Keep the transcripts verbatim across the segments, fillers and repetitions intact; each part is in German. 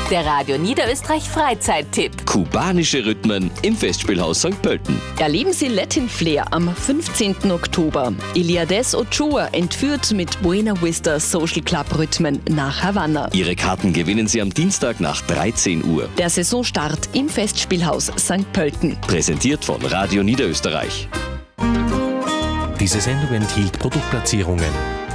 Der Radio Niederösterreich Freizeittipp. Kubanische Rhythmen im Festspielhaus Sankt Pölten. Erleben Sie Latin Flair am fünfzehnten Oktober. Eliades Ochoa entführt mit Buena Vista Social Club Rhythmen nach Havanna. Ihre Karten gewinnen Sie am Dienstag nach dreizehn Uhr. Der Saisonstart im Festspielhaus Sankt Pölten. Präsentiert von Radio Niederösterreich. Diese Sendung enthielt Produktplatzierungen.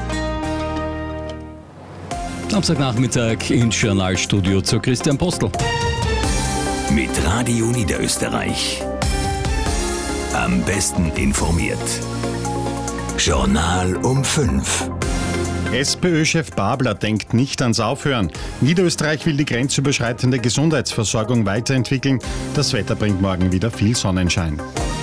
Samstagnachmittag ins Journalstudio zu Christian Postel. Mit Radio Niederösterreich. Am besten informiert. Journal um fünf. SPÖ-Chef Babler denkt nicht ans Aufhören. Niederösterreich will die grenzüberschreitende Gesundheitsversorgung weiterentwickeln. Das Wetter bringt morgen wieder viel Sonnenschein.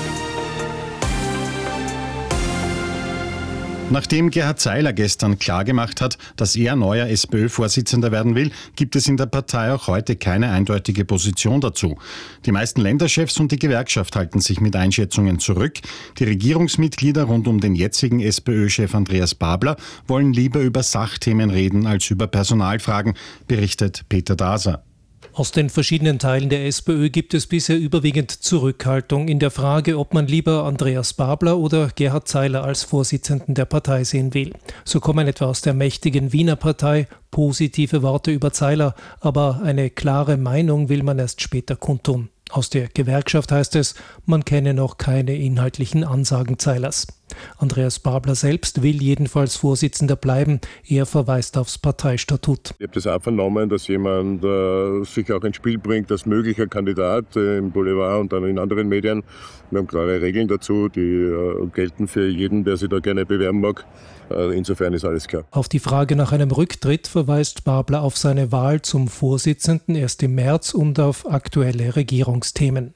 Nachdem Gerhard Zeiler gestern klargemacht hat, dass er neuer SPÖ-Vorsitzender werden will, gibt es in der Partei auch heute keine eindeutige Position dazu. Die meisten Länderchefs und die Gewerkschaft halten sich mit Einschätzungen zurück. Die Regierungsmitglieder rund um den jetzigen SPÖ-Chef Andreas Babler wollen lieber über Sachthemen reden als über Personalfragen, berichtet Peter Daser. Aus den verschiedenen Teilen der SPÖ gibt es bisher überwiegend Zurückhaltung in der Frage, ob man lieber Andreas Babler oder Gerhard Zeiler als Vorsitzenden der Partei sehen will. So kommen etwa aus der mächtigen Wiener Partei positive Worte über Zeiler, aber eine klare Meinung will man erst später kundtun. Aus der Gewerkschaft heißt es, man kenne noch keine inhaltlichen Ansagen Zeilers. Andreas Babler selbst will jedenfalls Vorsitzender bleiben. Er verweist aufs Parteistatut. Ich habe das auch vernommen, dass jemand äh, sich auch ins Spiel bringt als möglicher Kandidat äh, im Boulevard und dann in anderen Medien. Wir haben klare Regeln dazu, die äh, gelten für jeden, der sich da gerne bewerben mag. Äh, insofern ist alles klar. Auf die Frage nach einem Rücktritt verweist Babler auf seine Wahl zum Vorsitzenden erst im März und auf aktuelle Regierungsthemen.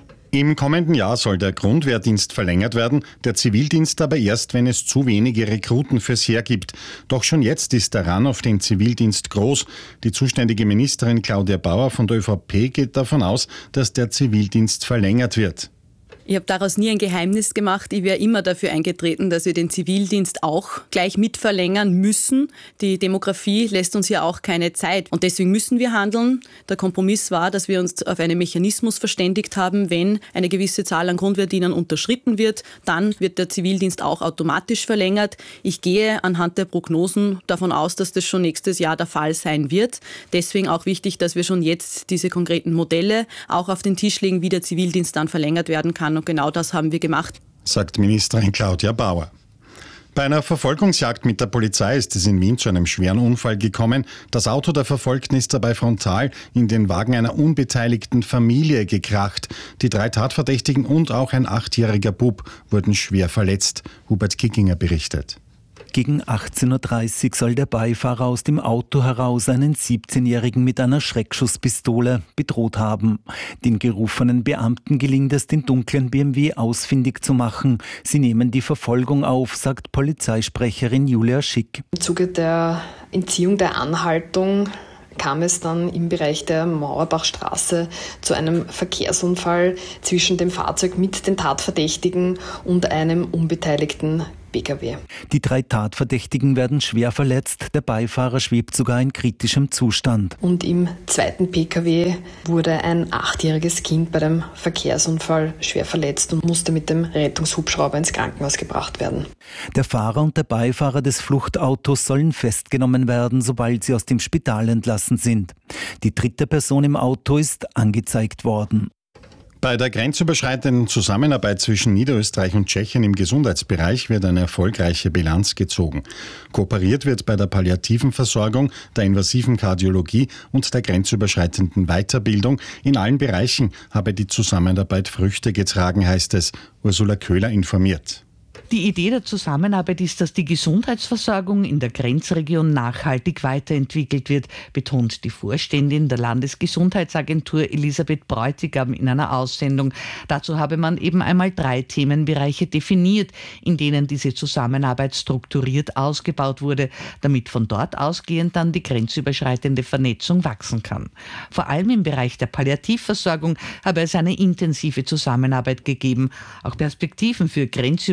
Im kommenden Jahr soll der Grundwehrdienst verlängert werden, der Zivildienst aber erst, wenn es zu wenige Rekruten fürs Heer gibt. Doch schon jetzt ist der Run auf den Zivildienst groß. Die zuständige Ministerin Claudia Bauer von der ÖVP geht davon aus, dass der Zivildienst verlängert wird. Ich habe daraus nie ein Geheimnis gemacht. Ich wäre immer dafür eingetreten, dass wir den Zivildienst auch gleich mit verlängern müssen. Die Demografie lässt uns ja auch keine Zeit. Und deswegen müssen wir handeln. Der Kompromiss war, dass wir uns auf einen Mechanismus verständigt haben. Wenn eine gewisse Zahl an Grundwehrdienern unterschritten wird, dann wird der Zivildienst auch automatisch verlängert. Ich gehe anhand der Prognosen davon aus, dass das schon nächstes Jahr der Fall sein wird. Deswegen auch wichtig, dass wir schon jetzt diese konkreten Modelle auch auf den Tisch legen, wie der Zivildienst dann verlängert werden kann. Und genau das haben wir gemacht, sagt Ministerin Claudia Bauer. Bei einer Verfolgungsjagd mit der Polizei ist es in Wien zu einem schweren Unfall gekommen. Das Auto der Verfolgten ist dabei frontal in den Wagen einer unbeteiligten Familie gekracht. Die drei Tatverdächtigen und auch ein achtjähriger Bub wurden schwer verletzt. Hubert Kickinger berichtet. Gegen achtzehn Uhr dreißig soll der Beifahrer aus dem Auto heraus einen siebzehnjährigen mit einer Schreckschusspistole bedroht haben. Den gerufenen Beamten gelingt es, den dunklen B M W ausfindig zu machen. Sie nehmen die Verfolgung auf, sagt Polizeisprecherin Julia Schick. Im Zuge der Entziehung der Anhaltung kam es dann im Bereich der Mauerbachstraße zu einem Verkehrsunfall zwischen dem Fahrzeug mit den Tatverdächtigen und einem unbeteiligten P K W. Die drei Tatverdächtigen werden schwer verletzt, der Beifahrer schwebt sogar in kritischem Zustand. Und im zweiten P K W wurde ein achtjähriges Kind bei dem Verkehrsunfall schwer verletzt und musste mit dem Rettungshubschrauber ins Krankenhaus gebracht werden. Der Fahrer und der Beifahrer des Fluchtautos sollen festgenommen werden, sobald sie aus dem Spital entlassen sind. Die dritte Person im Auto ist angezeigt worden. Bei der grenzüberschreitenden Zusammenarbeit zwischen Niederösterreich und Tschechien im Gesundheitsbereich wird eine erfolgreiche Bilanz gezogen. Kooperiert wird bei der palliativen Versorgung, der invasiven Kardiologie und der grenzüberschreitenden Weiterbildung. In allen Bereichen habe die Zusammenarbeit Früchte getragen, heißt es. Ursula Köhler informiert. Die Idee der Zusammenarbeit ist, dass die Gesundheitsversorgung in der Grenzregion nachhaltig weiterentwickelt wird, betont die Vorständin der Landesgesundheitsagentur Elisabeth Bräutigam in einer Aussendung. Dazu habe man eben einmal drei Themenbereiche definiert, in denen diese Zusammenarbeit strukturiert ausgebaut wurde, damit von dort ausgehend dann die grenzüberschreitende Vernetzung wachsen kann. Vor allem im Bereich der Palliativversorgung habe es eine intensive Zusammenarbeit gegeben. Auch Perspektiven für grenzüberschreitende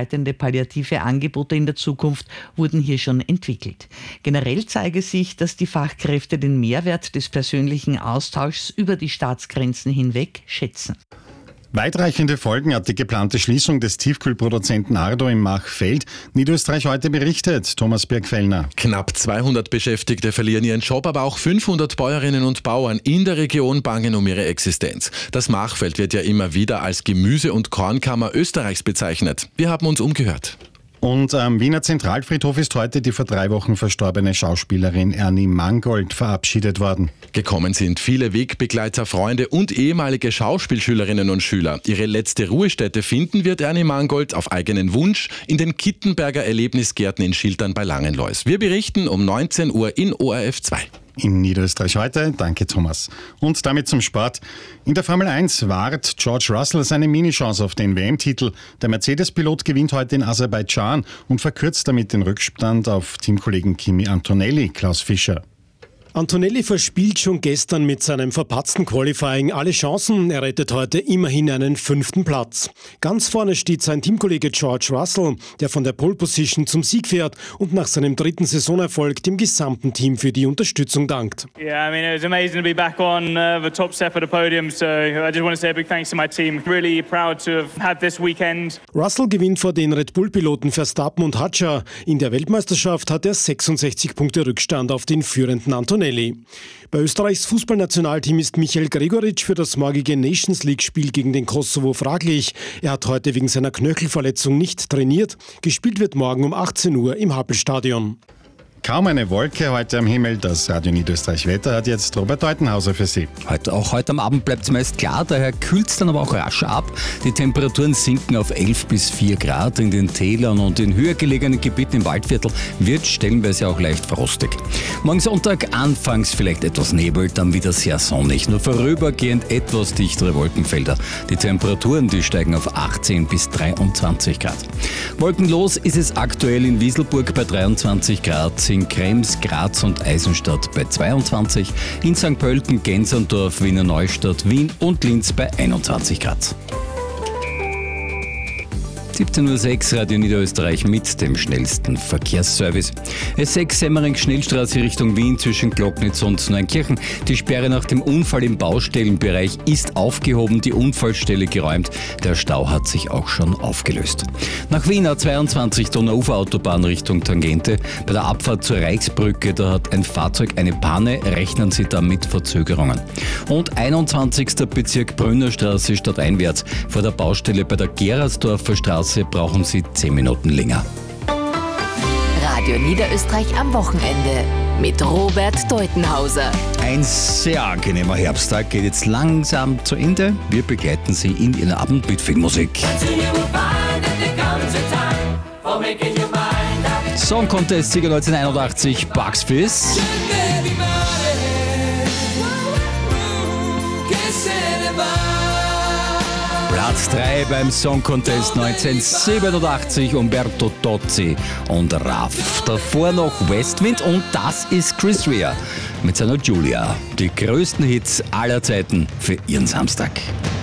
begleitende palliative Angebote in der Zukunft wurden hier schon entwickelt. Generell zeige sich, dass die Fachkräfte den Mehrwert des persönlichen Austauschs über die Staatsgrenzen hinweg schätzen. Weitreichende Folgen hat die geplante Schließung des Tiefkühlproduzenten Ardo im Machfeld Niederösterreich heute berichtet. Thomas Birgfellner. Knapp zweihundert Beschäftigte verlieren ihren Job, aber auch fünfhundert Bäuerinnen und Bauern in der Region bangen um ihre Existenz. Das Machfeld wird ja immer wieder als Gemüse- und Kornkammer Österreichs bezeichnet. Wir haben uns umgehört. Und am Wiener Zentralfriedhof ist heute die vor drei Wochen verstorbene Schauspielerin Ernie Mangold verabschiedet worden. Gekommen sind viele Wegbegleiter, Freunde und ehemalige Schauspielschülerinnen und Schüler. Ihre letzte Ruhestätte finden wird Ernie Mangold auf eigenen Wunsch in den Kittenberger Erlebnisgärten in Schiltern bei Langenlois. Wir berichten um neunzehn Uhr in O R F zwei. In Niederösterreich heute. Danke, Thomas. Und damit zum Sport. In der Formel eins wahrt George Russell seine Minichance auf den W M-Titel. Der Mercedes-Pilot gewinnt heute in Aserbaidschan und verkürzt damit den Rückstand auf Teamkollegen Kimi Antonelli. Klaus Fischer. Antonelli verspielt schon gestern mit seinem verpatzten Qualifying alle Chancen. Er rettet heute immerhin einen fünften Platz. Ganz vorne steht sein Teamkollege George Russell, der von der Pole Position zum Sieg fährt und nach seinem dritten Saisonerfolg dem gesamten Team für die Unterstützung dankt. Yeah, I mean, it was amazing to be back on uh, the top step of the podium. So I just want to say a big thanks to my team. Really proud to have had this weekend. Russell gewinnt vor den Red Bull-Piloten Verstappen und Hadjar. In der Weltmeisterschaft hat er sechsundsechzig Punkte Rückstand auf den führenden Antonelli. Bei Österreichs Fußballnationalteam ist Michael Gregoritsch für das morgige Nations League-Spiel gegen den Kosovo fraglich. Er hat heute wegen seiner Knöchelverletzung nicht trainiert. Gespielt wird morgen um achtzehn Uhr im Happelstadion. Kaum eine Wolke heute am Himmel. Das Radio Niederösterreich Wetter hat jetzt Robert Deutenhauser für Sie. Heute, auch heute am Abend bleibt es meist klar, daher kühlt es dann aber auch rasch ab. Die Temperaturen sinken auf elf bis vier Grad. In den Tälern und in höher gelegenen Gebieten im Waldviertel wird stellenweise auch leicht frostig. Morgen Sonntag anfangs vielleicht etwas Nebel, dann wieder sehr sonnig. Nur vorübergehend etwas dichtere Wolkenfelder. Die Temperaturen, die steigen auf achtzehn bis dreiundzwanzig Grad. Wolkenlos ist es aktuell in Wieselburg bei dreiundzwanzig Grad. In Krems, Graz und Eisenstadt bei zweiundzwanzig, in Sankt Pölten, Gensendorf, Wiener Neustadt, Wien und Linz bei einundzwanzig Grad. siebzehn Uhr sechs Radio Niederösterreich mit dem schnellsten Verkehrsservice. S sechs Semmering-Schnellstraße Richtung Wien zwischen Glocknitz und Neunkirchen. Die Sperre nach dem Unfall im Baustellenbereich ist aufgehoben, die Unfallstelle geräumt. Der Stau hat sich auch schon aufgelöst. Nach Wien A zweiundzwanzig Donauuferautobahn Richtung Tangente. Bei der Abfahrt zur Reichsbrücke, da hat ein Fahrzeug eine Panne, rechnen Sie da mit Verzögerungen. Und einundzwanzigster Bezirk Brünnerstraße stadteinwärts. Vor der Baustelle bei der Gerasdorfer Straße brauchen Sie zehn Minuten länger. Radio Niederösterreich am Wochenende mit Robert Deutenhauser. Ein sehr angenehmer Herbsttag geht jetzt langsam zu Ende. Wir begleiten Sie in Ihren Abend mit viel Musik. Song Contest Sieger neunzehnhunderteinundachtzig, Bugs Fizz. Platz drei beim Song Contest neunzehnhundertsiebenundachtzig, Umberto Tozzi und Raff. Davor noch Westwind und das ist Chris Rea mit seiner Julia. Die größten Hits aller Zeiten für Ihren Samstag.